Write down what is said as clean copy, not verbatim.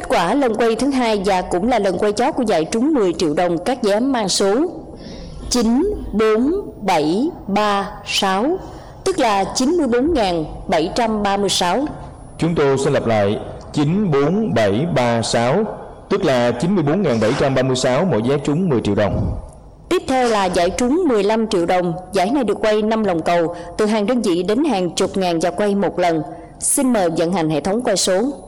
Kết quả lần quay thứ hai và cũng là lần quay chót của giải trúng 10 triệu đồng các giải mang số 94736, tức là 94.736. Chúng tôi xin lặp lại 94736, tức là 94.736, mỗi vé trúng 10 triệu đồng. Tiếp theo là giải trúng 15 triệu đồng. Giải này được quay 5 lòng cầu, từ hàng đơn vị đến hàng chục ngàn và quay một lần. Xin mời vận hành hệ thống quay số.